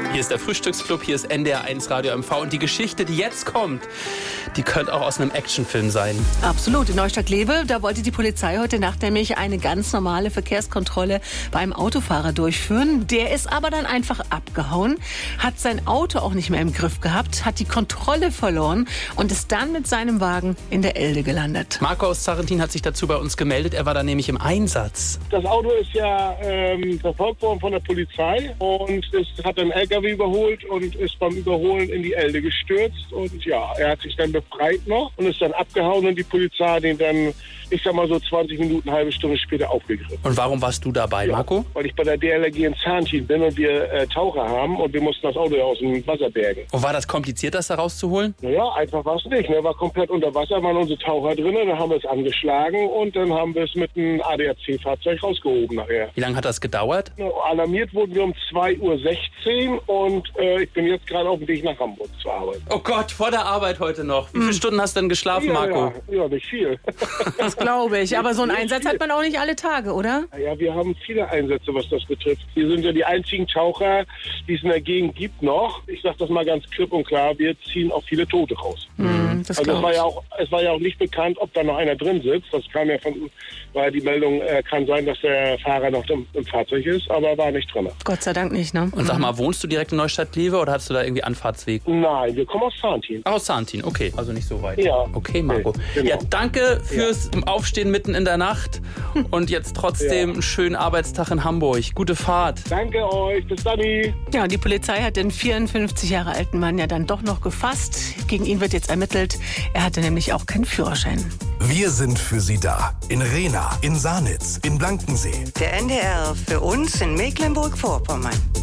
Hier ist der Frühstücksclub, hier ist NDR1 Radio MV und die Geschichte, die jetzt kommt, die könnte auch aus einem Actionfilm sein. Absolut. In Neustadt-Glewe, da wollte die Polizei heute Nacht nämlich eine ganz normale Verkehrskontrolle bei einem Autofahrer durchführen. Der ist aber dann einfach abgehauen, hat sein Auto auch nicht mehr im Griff gehabt, hat die Kontrolle verloren und ist dann mit seinem Wagen in der Elde gelandet. Marco aus Zarrentin hat sich dazu bei uns gemeldet, er war da nämlich im Einsatz. Das Auto ist ja verfolgt worden von der Polizei und hat einen LKW überholt und ist beim Überholen in die Elde gestürzt. Und ja, er hat sich dann befreit noch und ist dann abgehauen und die Polizei hat ihn dann, ich sag mal so 20 Minuten, halbe Stunde später aufgegriffen. Und warum warst du dabei, Marco? Weil ich bei der DLRG in Zarrentin bin und wir Taucher haben und wir mussten das Auto ja aus dem Wasser bergen. Und war das kompliziert, das da rauszuholen? Naja, einfach war es nicht. Ne? War komplett unter Wasser, waren unsere Taucher drin, dann haben wir es angeschlagen und dann haben wir es mit einem ADAC-Fahrzeug rausgehoben nachher. Wie lange hat das gedauert? Alarmiert wurden wir um 2:16 Uhr und ich bin jetzt gerade auf dem Weg nach Hamburg zur Arbeit. Oh Gott, vor der Arbeit heute noch. Wie viele Stunden hast du denn geschlafen, Marco? Ja, nicht viel. Das glaube ich. Aber so einen Einsatz hat man auch nicht alle Tage, oder? Ja, wir haben viele Einsätze, was das betrifft. Wir sind ja die einzigen Taucher, die es in der Gegend gibt noch. Ich sage das mal ganz klipp und klar, wir ziehen auch viele Tote raus. Das Also es war ja auch nicht bekannt, ob da noch einer drin sitzt. Das kam ja weil die Meldung kann sein, dass der Fahrer noch im Fahrzeug ist, aber war nicht drin. Gott sei Dank nicht, ne? Und sag mal, wohnst du direkt in Neustadt-Glewe oder hast du da irgendwie Anfahrtsweg? Nein, wir kommen aus Zarrentin. Aus Zarrentin, okay, also nicht so weit. Ja. Okay, Marco. Genau. Ja, danke fürs Aufstehen mitten in der Nacht und jetzt trotzdem einen schönen Arbeitstag in Hamburg. Gute Fahrt. Danke euch, bis dann. Ja, die Polizei hat den 54 Jahre alten Mann ja dann doch noch gefasst. Gegen ihn wird jetzt ermittelt. Er hatte nämlich auch keinen Führerschein. Wir sind für Sie da. In Rehna, in Sanitz, in Blankensee. Der NDR für uns in Mecklenburg-Vorpommern.